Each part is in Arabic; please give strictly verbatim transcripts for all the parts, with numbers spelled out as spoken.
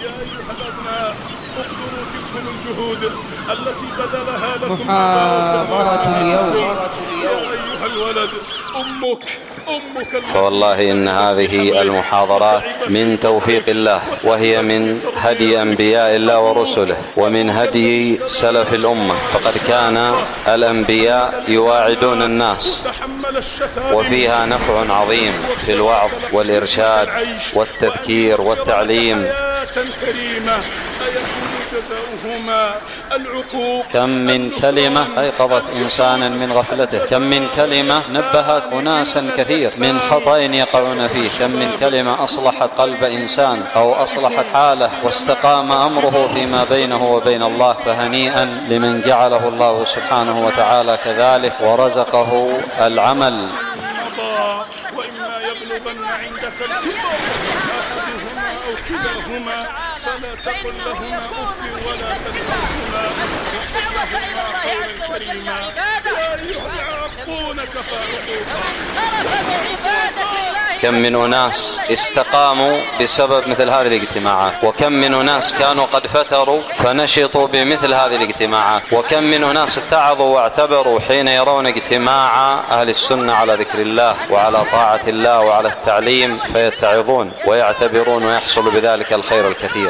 يا أيها الأبناء اقدروا تلكم الجهود التي بذلها لكم محاضرة اليوم. يا أيها الولد أمك أمك فوالله إن هذه المحاضرات من توفيق الله، وهي من هدي أنبياء الله ورسله، ومن هدي سلف الأمة. فقد كان الأنبياء يواعدون الناس، وفيها نفع عظيم في الوعظ والإرشاد والتذكير والتعليم. كم من كلمة أيقظت إنسانا من غفلته، كم من كلمة نبهت أناسا كثير من خطأ يقعون فيه، كم من كلمة أصلحت قلب إنسان أو أصلحت حاله واستقام أمره فيما بينه وبين الله. فهنيئا لمن جعله الله سبحانه وتعالى كذلك ورزقه العمل. وإما يبلغن عندك الكبر أحدهما أو كلاهما فلا تقل لهما أف ولا تنهرهما وقل لهما قولا كريما. يا أيها العاقون كفارقوا. كم من أناس استقاموا بسبب مثل هذه الاجتماعات، وكم من أناس كانوا قد فتروا فنشطوا بمثل هذه الاجتماعات، وكم من أناس اتعظوا واعتبروا حين يرون اجتماع أهل السنة على ذكر الله وعلى طاعة الله وعلى التعليم فيتعظون ويعتبرون ويحصل بذلك الخير الكثير.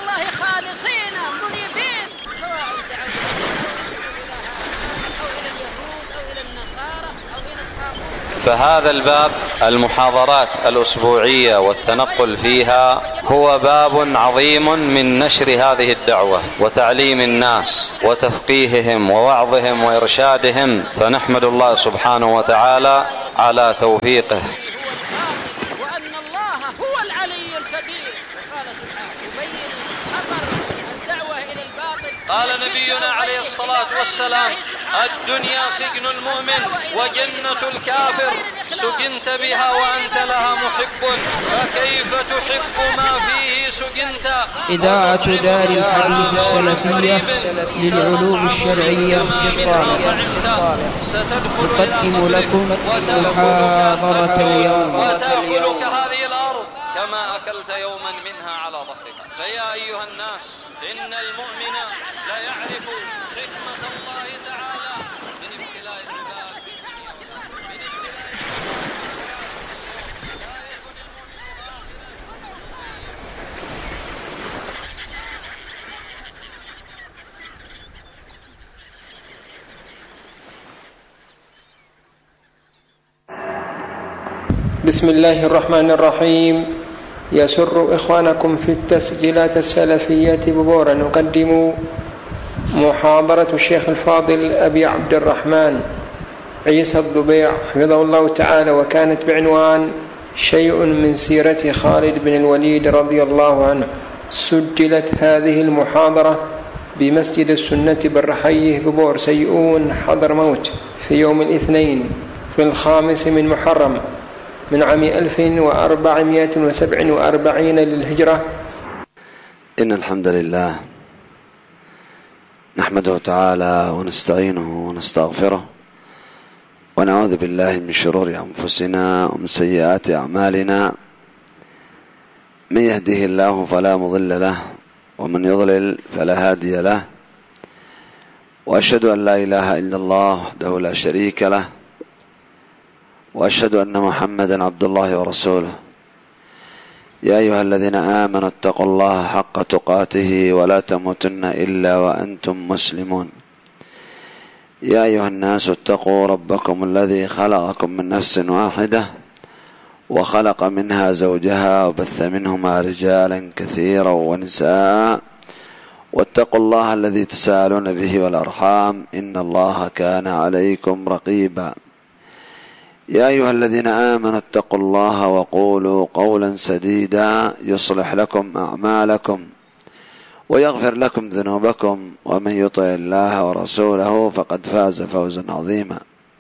فهذا الباب المحاضرات الأسبوعية والتنقل فيها هو باب عظيم من نشر هذه الدعوة وتعليم الناس وتفقيههم ووعظهم وإرشادهم، فنحمد الله سبحانه وتعالى على توفيقه. وأن الله هو العلي الكبير. قال سبحانه يبين خطر الدعوة إلى الباطل. قال نبينا عليه الصلاة والسلام: الدنيا سجن المؤمن وجنة الكافر، سجنت بها وأنت لها محب، فكيف تحب ما فيه سجنت. إذاعة دار الحديث السلفية للعلوم الشرعية تقدم لكم محاضرة اليوم. وتأكلك هذه الأرض كما أكلت يوما منها على ظهرك. فيا أيها الناس، إن المؤمن لا يعرف حكمة الله تعالى من ابتلاء العباد في الدنيا والآخرة. بسم الله الرحمن الرحيم. يسر إخوانكم في التسجيلات السلفية ببورا نقدم محاضرة الشيخ الفاضل أبي عبد الرحمن عيسى الضبيع حفظه الله تعالى، وكانت بعنوان شيء من سيرة خالد بن الوليد رضي الله عنه. سجلت هذه المحاضرة بمسجد السنة بالرحيه ببور سيئون حضرموت في يوم الاثنين في الخامس من محرم من عام ألف وأربعمائة وسبع وأربعين للهجرة. إن الحمد لله نحمده تعالى ونستعينه ونستغفره ونعوذ بالله من شرور أنفسنا ومن سيئات أعمالنا. من يهده الله فلا مضل له ومن يضلل فلا هادي له، وأشهد أن لا إله إلا الله وحده لا شريك له، وأشهد أن محمدا عبد الله ورسوله. يا أيها الذين آمنوا اتقوا الله حق تقاته ولا تموتن إلا وأنتم مسلمون. يا أيها الناس اتقوا ربكم الذي خلقكم من نفس واحدة وخلق منها زوجها وبث منهما رجالا كثيرا ونساء، واتقوا الله الذي تساءلون به والأرحام إن الله كان عليكم رقيبا. يا أيها الذين آمنوا اتقوا الله وقولوا قولا سديدا يصلح لكم أعمالكم ويغفر لكم ذنوبكم، ومن يطع الله ورسوله فقد فاز فوزا عظيما.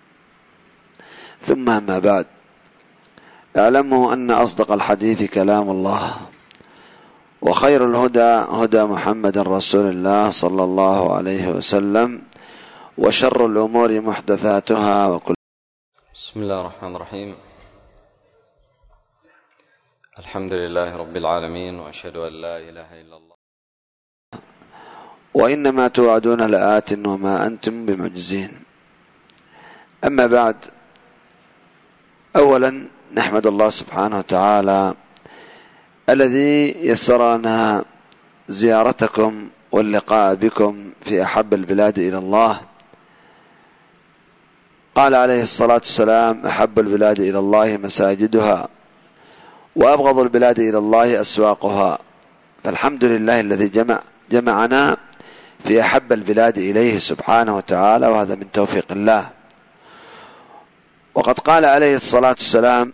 ثم أما بعد، اعلموا أن أصدق الحديث كلام الله، وخير الهدى هدى محمد رسول الله صلى الله عليه وسلم، وشر الأمور محدثاتها. وكل بسم الله الرحمن الرحيم. الحمد لله رب العالمين، وأشهد أن لا إله إلا الله. وإنما توعدون لآت وما أنتم بمعجزين. أما بعد، أولا نحمد الله سبحانه وتعالى الذي يسر لنا زيارتكم واللقاء بكم في أحب البلاد إلى الله. قال عليه الصلاة والسلام: أحب البلاد إلى الله مساجدها، وأبغض البلاد إلى الله أسواقها. فالحمد لله الذي جمع جمعنا في أحب البلاد إليه سبحانه وتعالى، وهذا من توفيق الله. وقد قال عليه الصلاة والسلام: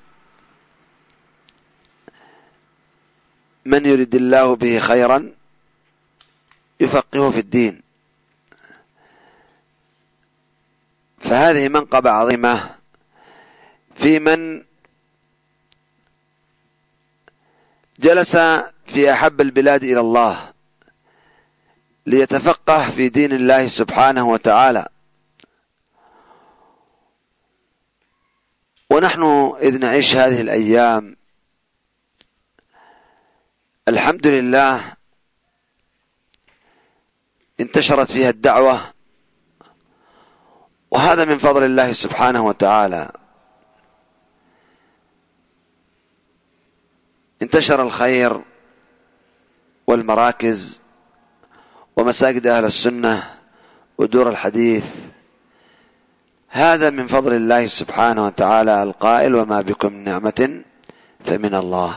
من يريد الله به خيرا يفقهه في الدين. فهذه منقبة عظيمة في من جلس في أحب البلاد إلى الله ليتفقه في دين الله سبحانه وتعالى. ونحن إذ نعيش هذه الأيام الحمد لله انتشرت فيها الدعوة، وهذا من فضل الله سبحانه وتعالى. انتشر الخير والمراكز ومساجد أهل السنة ودور الحديث، هذا من فضل الله سبحانه وتعالى القائل: وما بكم من نعمة فمن الله.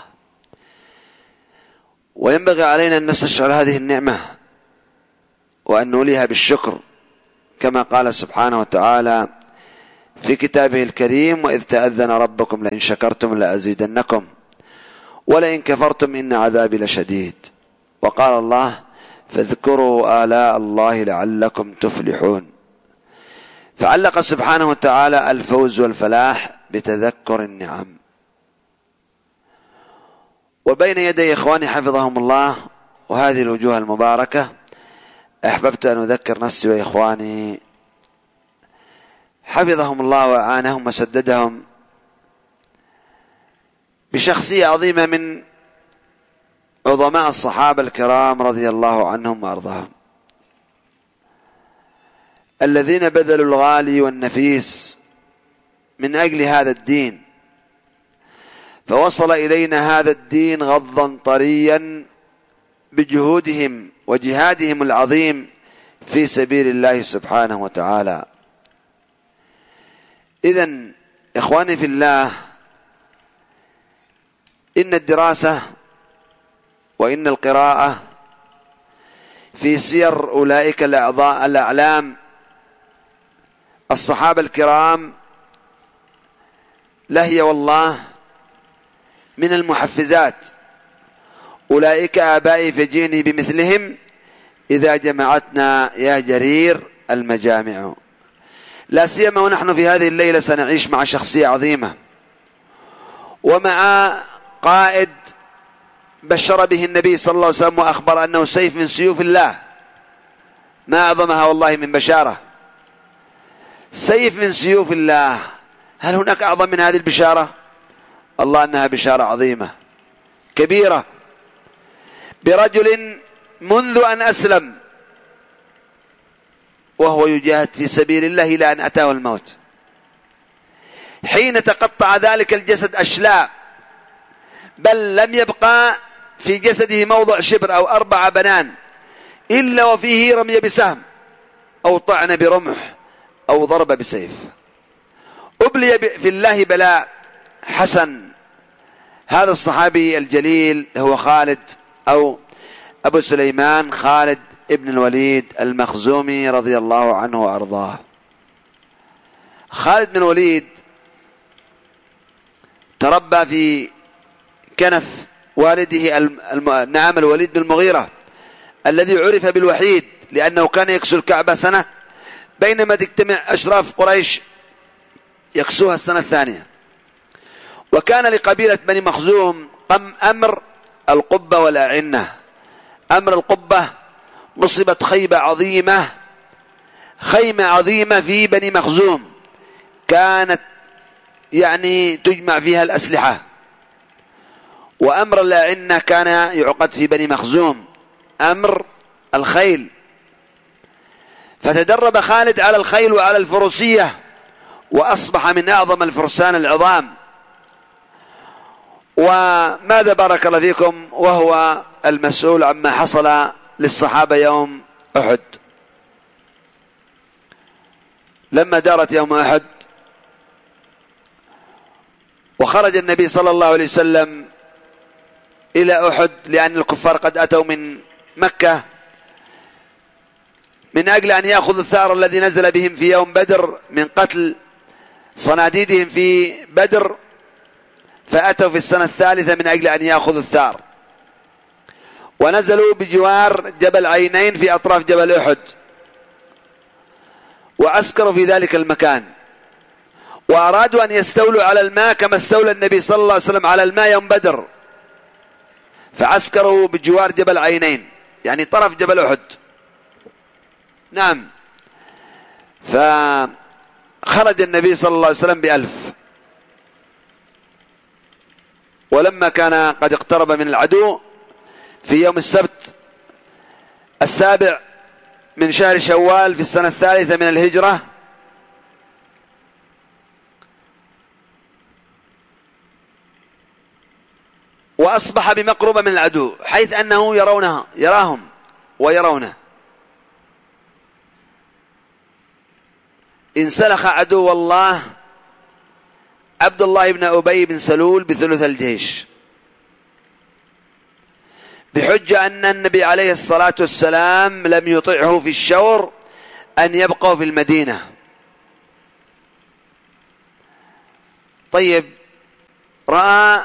وينبغي علينا أن نستشعر هذه النعمة وأن نوليها بالشكر، كما قال سبحانه وتعالى في كتابه الكريم: وإذ تأذن ربكم لئن شكرتم لأزيدنكم ولئن كفرتم إن عذابي لشديد. وقال الله: فاذكروا آلاء الله لعلكم تفلحون. فعلق سبحانه وتعالى الفوز والفلاح بتذكر النعم. وبين يدي إخواني حفظهم الله وهذه الوجوه المباركة، أحببت أن أذكر نفسي وإخواني حفظهم الله وأعانهم وسددهم بشخصية عظيمة من عظماء الصحابة الكرام رضي الله عنهم وأرضاهم، الذين بذلوا الغالي والنفيس من أجل هذا الدين، فوصل إلينا هذا الدين غضا طريا بجهودهم وجهادهم العظيم في سبيل الله سبحانه وتعالى. إذن إخواني في الله، إن الدراسة وإن القراءة في سير أولئك الأعضاء الأعلام الصحابة الكرام لهي والله من المحفزات. أولئك آبائي فجيني بمثلهم إذا جمعتنا يا جرير المجامع. لا سيما ونحن في هذه الليلة سنعيش مع شخصية عظيمة ومع قائد بشر به النبي صلى الله عليه وسلم وأخبر أنه سيف من سيوف الله، ما أعظمها والله من بشارة. سيف من سيوف الله، هل هناك أعظم من هذه البشارة؟ الله أنها بشارة عظيمة كبيرة برجل منذ أن أسلم وهو يجاهد في سبيل الله إلى أن أتاه الموت، حين تقطع ذلك الجسد أشلاء، بل لم يبقى في جسده موضع شبر أو أربع بنان إلا وفيه رمي بسهم أو طعن برمح أو ضرب بسيف. أبلي في الله بلاء حسن. هذا الصحابي الجليل هو خالد أو أبو سليمان خالد ابن الوليد المخزومي رضي الله عنه وأرضاه. خالد بن الوليد تربى في كنف والده الم... نعم الوليد بن المغيرة الذي عرف بالوحيد، لأنه كان يكسو الكعبة سنة بينما تجتمع أشراف قريش يكسوها السنة الثانية. وكان لقبيلة بني مخزوم قم أمر القبة والأعنة. أمر القبة نصبت خيبة عظيمة، خيمة عظيمة في بني مخزوم كانت يعني تجمع فيها الأسلحة، وأمر الأعنة كان يعقد في بني مخزوم، أمر الخيل، فتدرب خالد على الخيل وعلى الفروسية، وأصبح من أعظم الفرسان العظام. وماذا بارك الله فيكم وهو المسؤول عما حصل للصحابة يوم أحد. لما دارت يوم أحد وخرج النبي صلى الله عليه وسلم إلى أحد، لأن الكفار قد أتوا من مكة من أجل أن يأخذوا الثأر الذي نزل بهم في يوم بدر من قتل صناديدهم في بدر، فأتوا في السنة الثالثة من أجل أن يأخذوا الثأر، ونزلوا بجوار جبل عينين في أطراف جبل أحد، وعسكروا في ذلك المكان، وأرادوا أن يستولوا على الماء كما استولى النبي صلى الله عليه وسلم على الماء يوم بدر، فعسكروا بجوار جبل عينين يعني طرف جبل أحد. نعم. فخرج النبي صلى الله عليه وسلم بألف، ولما كان قد اقترب من العدو في يوم السبت السابع من شهر شوال في السنة الثالثة من الهجرة وأصبح بمقربة من العدو، حيث أنه يرونها يراهم ويرونه. انسلخ عدو الله عبد الله بن أبي بن سلول بثلث الجيش، بحجة أن النبي عليه الصلاة والسلام لم يطعه في الشور أن يبقوا في المدينة. طيب، رأى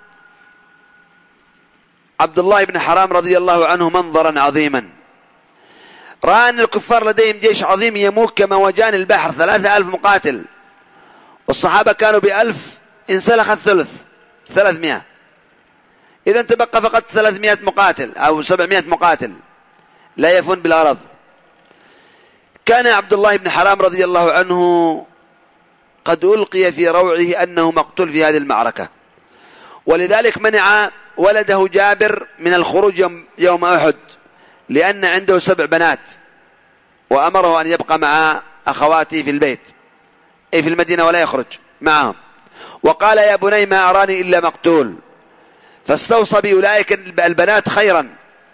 عبد الله بن حرام رضي الله عنه منظرا عظيما، رأى أن الكفار لديهم جيش عظيم يموج كموجان البحر، ثلاثة ألف مقاتل، والصحابة كانوا بألف، انسلخ الثلث ثلاثمائة، إذا تبقى فقط ثلاثمائة مقاتل أو سبعمائة مقاتل لا يفون بالغرض. كان عبد الله بن حرام رضي الله عنه قد ألقي في روعه أنه مقتول في هذه المعركة، ولذلك منع ولده جابر من الخروج يوم أحد، لأن عنده سبع بنات، وأمره أن يبقى مع أخواته في البيت أي في المدينة ولا يخرج معهم، وقال يا بني ما أراني إلا مقتول، فاستوصى بأولئك البنات خيرا.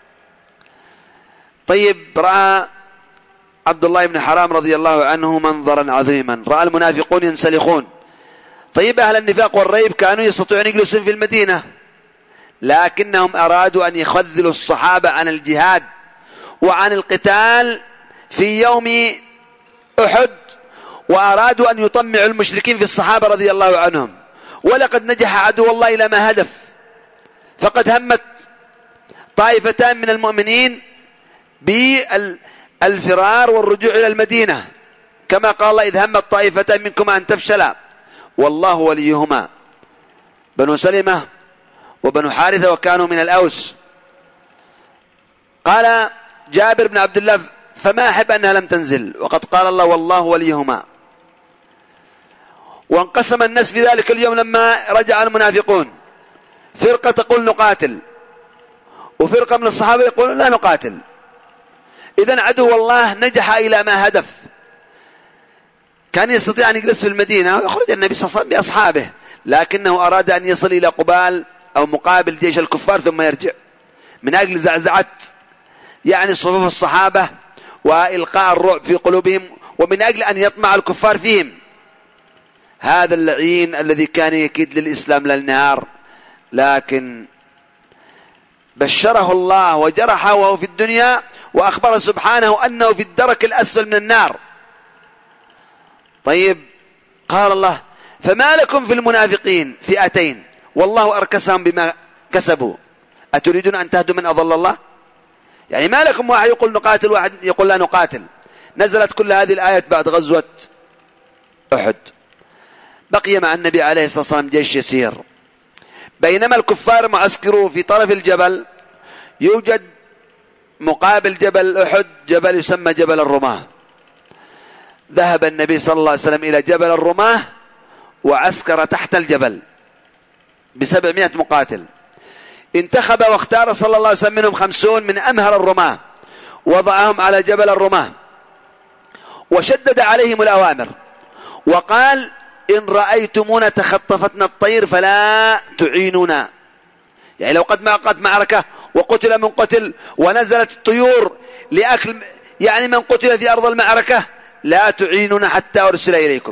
طيب، رأى عبد الله بن حرام رضي الله عنه منظرا عظيما، رأى المنافقون ينسلخون. طيب، أهل النفاق والريب كانوا يستطيعون يجلسون في المدينة، لكنهم أرادوا أن يخذلوا الصحابة عن الجهاد وعن القتال في يوم أحد، وأرادوا أن يطمعوا المشركين في الصحابة رضي الله عنهم. ولقد نجح عدو الله إلى ما هدف، فقد همت طائفتان من المؤمنين بالفرار والرجوع إلى المدينة، كما قال الله إذ همت طائفتان منكم أن تفشلا والله وليهما، بنو سلمة وبنو حارثة، وكانوا من الأوس. قال جابر بن عبد الله فما أحب أنها لم تنزل، وقد قال الله والله وليهما. وانقسم الناس في ذلك اليوم لما رجع المنافقون، فرقة تقول نقاتل، وفرقة من الصحابة يقولون لا نقاتل. إذن عدو الله نجح إلى ما هدف، كان يستطيع أن يجلس في المدينة ويخرج النبي صلى الله عليه وسلم بأصحابه، لكنه أراد أن يصل إلى قبال أو مقابل جيش الكفار ثم يرجع، من أجل زعزعة يعني صفوف الصحابة وإلقاء الرعب في قلوبهم، ومن أجل أن يطمع الكفار فيهم. هذا اللعين الذي كان يكيد للإسلام للنهار، لكن بشره الله وجرحه وهو في الدنيا، وأخبر سبحانه أنه في الدرك الأسفل من النار. طيب، قال الله فما لكم في المنافقين فئتين والله أركسهم بما كسبوا أتريدون أن تهدوا من أضل الله؟ يعني ما لكم واحد يقول نقاتل واحد يقول لا نقاتل. نزلت كل هذه الآيات بعد غزوة أحد. بقي مع النبي عليه الصلاة والسلام جيش يسير، بينما الكفار معسكروا في طرف الجبل. يوجد مقابل جبل أحد جبل يسمى جبل الرماة. ذهب النبي صلى الله عليه وسلم إلى جبل الرماة وعسكر تحت الجبل بسبعمائة مقاتل. انتخب واختار صلى الله عليه وسلم منهم خمسون من أمهر الرماة، وضعهم على جبل الرماة وشدد عليهم الأوامر، وقال: إن رأيتمونا تخطفتنا الطير فلا تعينونا. يعني لو قد ما قد معركة وقتل من قتل ونزلت الطيور لأكل يعني من قتل في أرض المعركة، لا تعينونا حتى أرسل إليكم.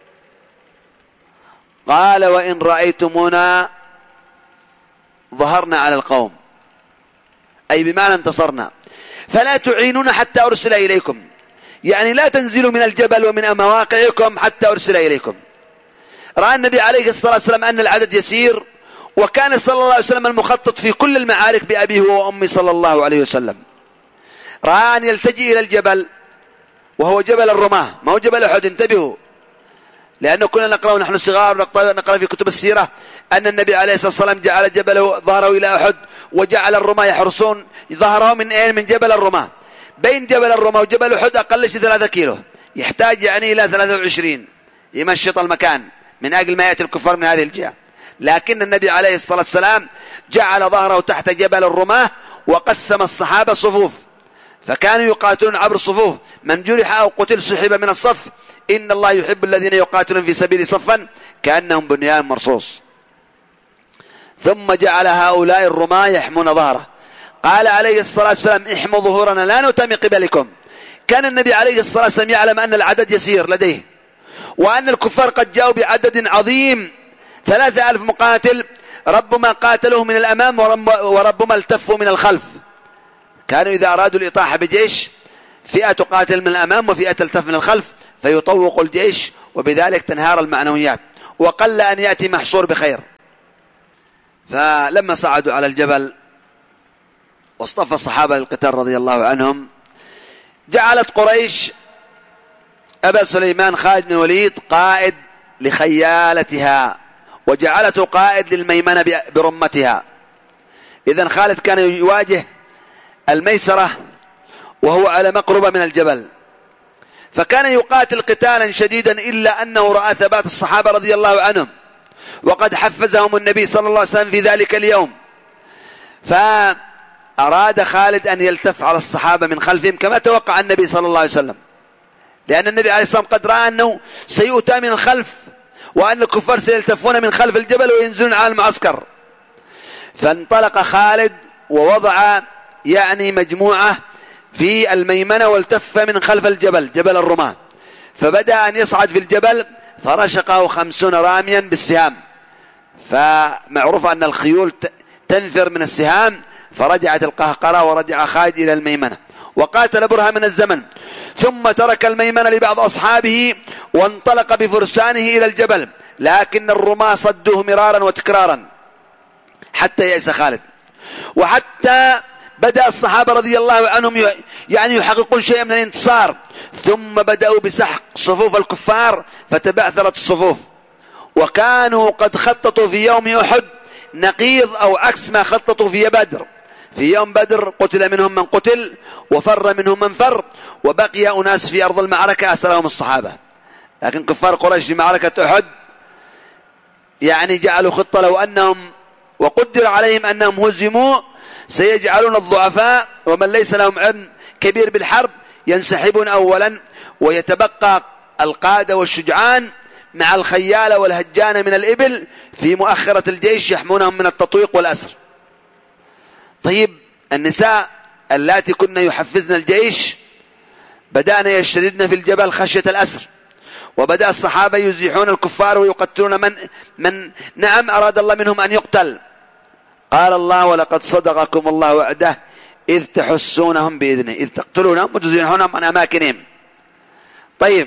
قال: وإن رأيتمونا ظهرنا على القوم، أي بمعنى انتصرنا، فلا تعينونا حتى أرسل إليكم، يعني لا تنزلوا من الجبل ومن مواقعكم حتى أرسل إليكم. رأى النبي عليه الصلاة والسلام أن العدد يسير، وكان صلى الله عليه وسلم المخطط في كل المعارك بأبيه وأمي صلى الله عليه وسلم. رأى أن يلتجئ إلى الجبل وهو جبل الرماة، ما هو جبل أحد، انتبهوا، لأنه كنا نقرأ ونحن صغار نقرأ في كتب السيرة أن النبي عليه الصلاة والسلام جعل جبله ظهره إلى أحد، وجعل الرماة يحرسون ظهره من أين؟ من جبل الرماة. بين جبل الرماة وجبل أحد أقل شيء ثلاثة كيلو، يحتاج يعني إلى ثلاثة وعشرين يمشط المكان من أجل ما يأتي الكفار من هذه الجهة. لكن النبي عليه الصلاة والسلام جعل ظهره تحت جبل الرماة، وقسم الصحابة صفوف، فكانوا يقاتلون عبر الصفوف، من جرح أو قتل سحب من الصف، إن الله يحب الذين يقاتلون في سبيل صفا كأنهم بنيان مرصوص. ثم جعل هؤلاء الرماة يحمون ظهره، قال عليه الصلاة والسلام: احموا ظهورنا لا نؤتى من قبلكم. كان النبي عليه الصلاة والسلام يعلم أن العدد يسير لديه، وأن الكفار قد جاءوا بعدد عظيم، ثلاثة ألف مقاتل، ربما قاتلوه من الأمام وربما التفوا من الخلف. كانوا إذا أرادوا الإطاحة بجيش فئة تقاتل من الأمام وفئة تلتف من الخلف، فيطوق الجيش، وبذلك تنهار المعنويات، وقل أن يأتي محصور بخير. فلما صعدوا على الجبل واصطفى الصحابة للقتال رضي الله عنهم، جعلت قريش أبا سليمان خالد بن الوليد قائد لخيالتها، وجعلته قائد للميمنة برمتها. إذن خالد كان يواجه الميسرة وهو على مقربة من الجبل، فكان يقاتل قتالا شديدا، إلا أنه رأى ثبات الصحابة رضي الله عنهم، وقد حفزهم النبي صلى الله عليه وسلم في ذلك اليوم، فأراد خالد أن يلتف على الصحابة من خلفهم كما توقع النبي صلى الله عليه وسلم، لأن النبي عليه الصلاة والسلام قد رأى أنه سيؤتى من الخلف، وأن الكفار سيلتفون من خلف الجبل وينزلون على المعسكر. فانطلق خالد ووضع يعني مجموعة في الميمنة، والتف من خلف الجبل جبل الرماة، فبدأ أن يصعد في الجبل، فرشقه خمسون راميا بالسهام، فمعروف أن الخيول تنفر من السهام، فرجعت القهقرة ورجع خالد إلى الميمنة وقاتل برهة من الزمن، ثم ترك الميمنة لبعض أصحابه وانطلق بفرسانه إلى الجبل، لكن الرماة صدوه مرارا وتكرارا حتى يأس خالد، وحتى بدأ الصحابة رضي الله عنهم يعني يحققون شيئا من الانتصار، ثم بدأوا بسحق صفوف الكفار فتبعثرت الصفوف، وكانوا قد خططوا في يوم أحد نقيض أو عكس ما خططوا في بدر. في يوم بدر قتل منهم من قتل وفر منهم من فر، وبقي أناس في أرض المعركة أسرهم الصحابة. لكن كفار قريش في معركة أحد يعني جعلوا خطة، لو أنهم وقدر عليهم أنهم هزموا سيجعلون الضعفاء ومن ليس لهم علم كبير بالحرب ينسحبون أولا، ويتبقى القادة والشجعان مع الخيالة والهجانة من الإبل في مؤخرة الجيش يحمونهم من التطويق والأسر. طيب النساء اللاتي كنا يحفزن الجيش بدأنا يشتددن في الجبل خشية الأسر، وبدأ الصحابة يزيحون الكفار ويقتلون من, من نعم أراد الله منهم أن يقتل. قال الله: ولقد صدقكم الله وعده إذ تحسونهم بإذنه إذ تقتلونهم وتزيحونهم عن أماكنهم. طيب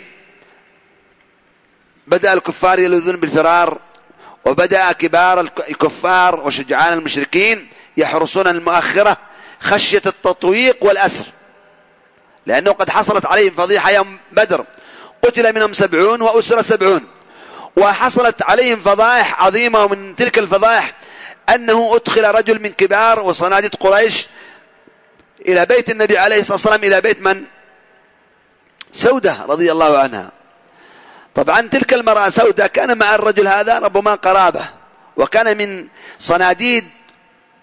بدأ الكفار يلوذون بالفرار، وبدأ كبار الكفار وشجعان المشركين يحرصون المؤخرة خشية التطويق والأسر، لأنه قد حصلت عليهم فضيحة يوم بدر، قتل منهم سبعون وأسر سبعون، وحصلت عليهم فضائح عظيمة، ومن تلك الفضائح أنه أدخل رجل من كبار وصناديد قريش إلى بيت النبي عليه الصلاة والسلام، إلى بيت من؟ سودة رضي الله عنها. طبعا تلك المرأة سودة كان مع الرجل هذا ربما قرابة، وكان من صناديد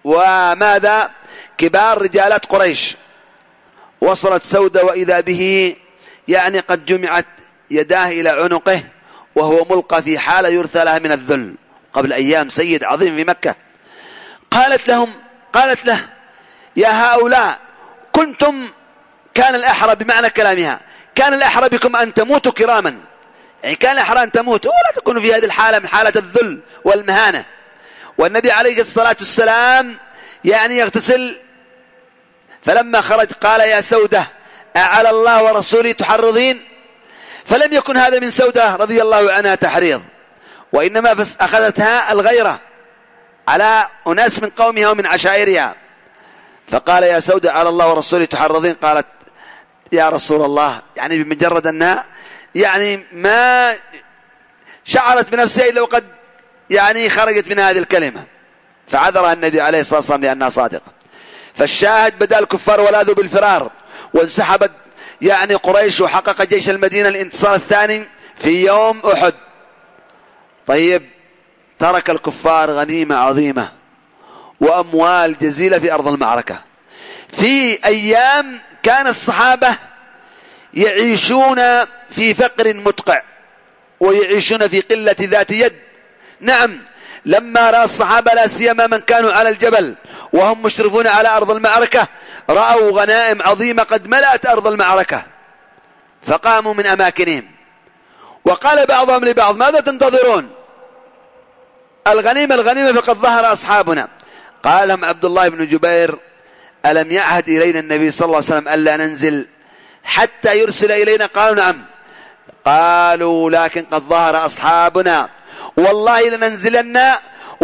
وماذا كبار رجالات قريش. وصلت سودة وإذا به يعني قد جمعت يداه إلى عنقه وهو ملقى في حالة يرثى لها من الذل قبل أيام، سيد عظيم في مكة. قالت لهم قالت له يا هؤلاء كنتم كان الأحرى، بمعنى كلامها كان الأحرى بكم أن تموتوا كراما، يعني كان الأحرى أن تموتوا ولا تكونوا في هذه الحالة من حالة الذل والمهانة. والنبي عليه الصلاة والسلام يعني يغتسل، فلما خرج قال يا سودة أعلى الله ورسوله تحرضين؟ فلم يكن هذا من سودة رضي الله عنها تحريض، وإنما أخذتها الغيرة على أناس من قومها ومن عشائرها. فقال يا سودة على الله ورسوله تحرضين؟ قالت يا رسول الله، يعني بمجرد أنها يعني ما شعرت بنفسها إلا وقد يعني خرجت من هذه الكلمة، فعذرها النبي عليه الصلاة والسلام لأنها صادقة. فالشاهد بدأ الكفار ولاذوا بالفرار، وانسحبت يعني قريش، وحقق جيش المدينة الانتصار الثاني في يوم أحد. طيب ترك الكفار غنيمة عظيمة وأموال جزيلة في أرض المعركة. في أيام كان الصحابة يعيشون في فقر مدقع ويعيشون في قلة ذات يد. نعم، لما رأى الصحابة لا سيما من كانوا على الجبل وهم مشرفون على أرض المعركة رأوا غنائم عظيمة قد ملأت أرض المعركة، فقاموا من أماكنهم وقال بعضهم لبعض ماذا تنتظرون؟ الغنيمة الغنيمة فقد ظهر أصحابنا. قال لهم عبد الله بن جبير ألم يعهد إلينا النبي صلى الله عليه وسلم ألا ننزل حتى يرسل إلينا؟ قالوا نعم. قالوا لكن قد ظهر أصحابنا والله لننزلن